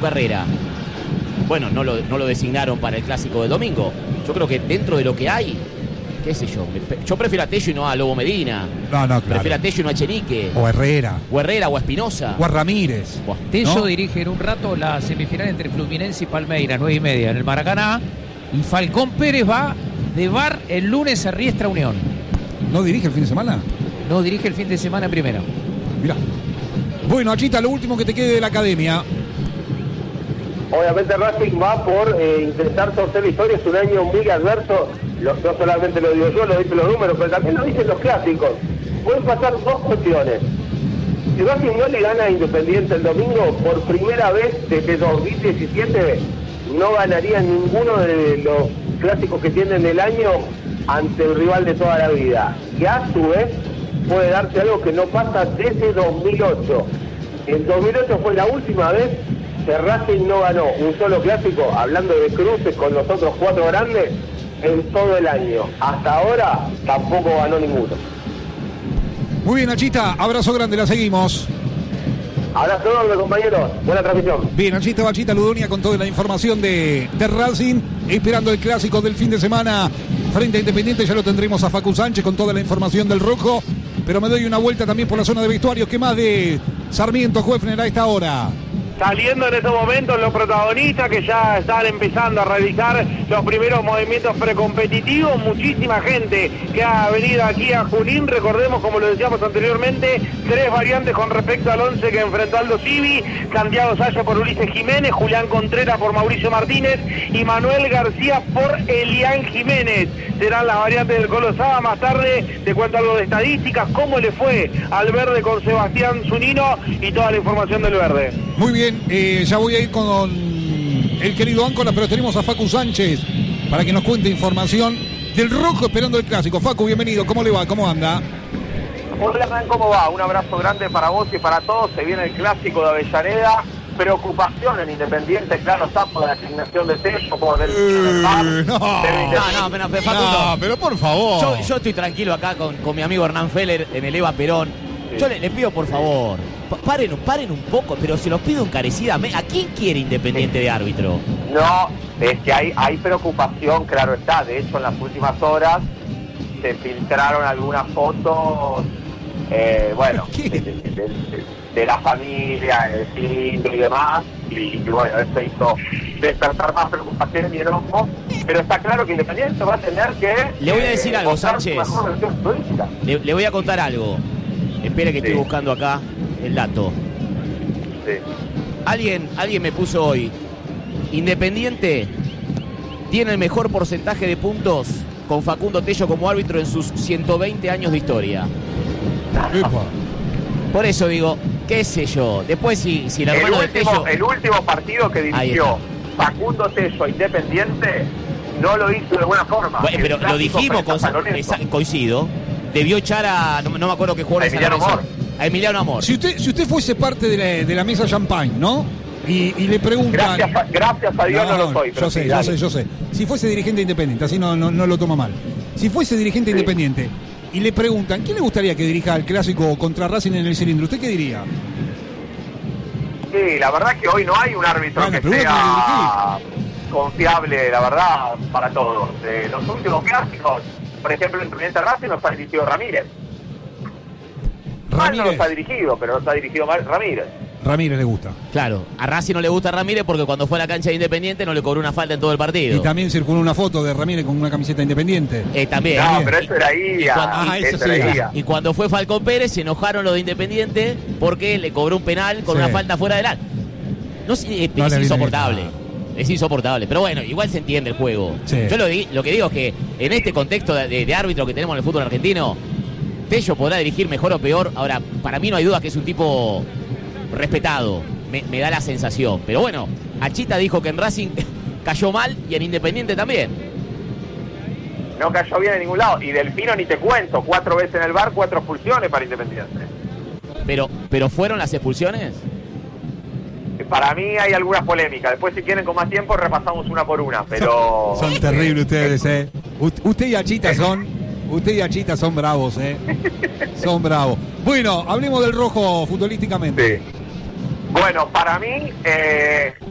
carrera. Bueno, no lo designaron para el clásico del domingo. Yo creo que dentro de lo que hay, qué sé yo prefiero a Tello y no a Lobo Medina. No, claro. Prefiero a Tello y no a Chenique. O Herrera, o a Espinosa. o a Ramírez. Tello ¿no? dirige en un rato la semifinal entre Fluminense y Palmeiras, 9:30 en el Maracaná. Y Falcón Pérez va de VAR el lunes a Riestra Unión. ¿No dirige el fin de semana? No dirige el fin de semana en primera. Mirá. Bueno, Achita, lo último que te quede de la academia. Obviamente Racing va por intentar torcer la historia. Es un año muy adverso. No solamente lo digo yo, lo dicen los números, pero también lo dicen los clásicos. Pueden pasar dos cuestiones. Si Racing no le gana a Independiente el domingo, por primera vez desde 2017 no ganaría ninguno de los clásicos que tienen el año ante el rival de toda la vida. Y a su vez puede darse algo que no pasa desde 2008. En 2008 fue la última vez que Racing no ganó un solo clásico, hablando de cruces con los otros 4 grandes, en todo el año. Hasta ahora tampoco ganó ninguno. Muy bien, Achita, abrazo grande, la seguimos. Abrazo enorme, compañeros. Buena transmisión. Bien, allí estaba Achita Ludonia con toda la información de Racing, esperando el clásico del fin de semana frente a Independiente. Ya lo tendremos a Facu Sánchez con toda la información del rojo, pero me doy una vuelta también por la zona de vestuarios. ¿Qué más de Sarmiento Juefner a esta hora? Saliendo en estos momentos los protagonistas que ya están empezando a realizar los primeros movimientos precompetitivos. Muchísima gente que ha venido aquí a Junín. Recordemos, como lo decíamos anteriormente, 3 variantes con respecto al 11 que enfrentó Aldo Civi: Santiago Saya por Ulises Jiménez, Julián Contreras por Mauricio Martínez y Manuel García por Elián Jiménez. Serán las variantes del Colo Saba. Más tarde te cuento algo de estadísticas, cómo le fue al verde con Sebastián Zunino y toda la información del verde. Muy bien, ya voy a ir con el querido Áncora, pero tenemos a Facu Sánchez para que nos cuente información del rojo esperando el clásico. Facu, bienvenido, ¿cómo le va? ¿Cómo anda? Hola, Hernán, ¿cómo va? Un abrazo grande para vos y para todos. Se viene el clásico de Avellaneda. Preocupación en Independiente, claro, está por la asignación de Tello, por el Facundo, pero por favor. Yo estoy tranquilo acá con mi amigo Hernán Feller en el Eva Perón. Sí. Yo le pido, por favor, paren un poco, pero se los pido encarecidamente. ¿A quién quiere Independiente de árbitro? No, es que hay preocupación, claro está. De hecho, en las últimas horas se filtraron algunas fotos, de la familia, el filtro y demás, y bueno, eso hizo despertar más preocupación y enojo, pero está claro que Independiente va a tener que... Le voy a decir algo, Sánchez. Le voy a contar algo. Espere que estoy buscando acá el dato. Sí. Alguien me puso hoy: Independiente tiene el mejor porcentaje de puntos con Facundo Tello como árbitro en sus 120 años de historia. Epa. Por eso digo, qué sé yo. Después si el hermano de Tello... El último partido que dirigió Facundo Tello Independiente no lo hizo de buena forma. Bueno, pero lo dijimos, coincido. Debió echar a... No me acuerdo qué jugador es a Emiliano Amor. Si usted fuese parte de la mesa champagne, ¿no? Y le preguntan... Gracias a Dios no lo soy. Yo sé. Si fuese dirigente independiente, así no lo toma mal. Si fuese dirigente independiente y le preguntan, ¿quién le gustaría que dirija el clásico contra Racing en el cilindro? ¿Usted qué diría? Sí, la verdad que hoy no hay un árbitro que sea confiable, la verdad, para todos. Los últimos clásicos, por ejemplo, en Independiente Racing nos ha dirigido Ramírez. Mal no los ha dirigido, pero los ha dirigido mal Ramírez. Ramírez le gusta. Claro, a Racing no le gusta Ramírez porque cuando fue a la cancha de Independiente no le cobró una falta en todo el partido. Y también circuló una foto de Ramírez con una camiseta Independiente. También. No, pero eso era IA. Y cuando fue Falcón Pérez se enojaron los de Independiente porque le cobró un penal con una falta fuera del área. Es insoportable. Es insoportable. Pero bueno, igual se entiende el juego. Sí. Yo lo que digo es que en este contexto de árbitro que tenemos en el fútbol argentino, Tello podrá dirigir mejor o peor. Ahora, para mí no hay duda que es un tipo respetado, me da la sensación. Pero bueno, Achita dijo que en Racing cayó mal y en Independiente también. No cayó bien en ningún lado. Y Delfino ni te cuento, 4 veces en el VAR, 4 expulsiones para Independiente. Pero ¿fueron las expulsiones? Para mí hay algunas polémicas. Después, si quieren con más tiempo, repasamos una por una. Pero son terribles ustedes, ¿eh? Usted y Achita son bravos, ¿eh? Son bravos. Bueno, hablemos del rojo futbolísticamente. Sí. Bueno, para mí